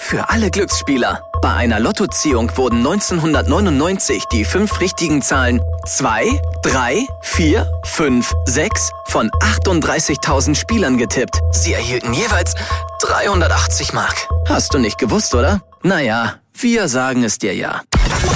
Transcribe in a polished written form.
Für alle Glücksspieler. Bei einer Lottoziehung wurden 1999 die 5 richtigen Zahlen 2, 3, 4, 5, 6 von 38.000 Spielern getippt. Sie erhielten jeweils 380 Mark. Hast du nicht gewusst, oder? Naja, wir sagen es dir ja.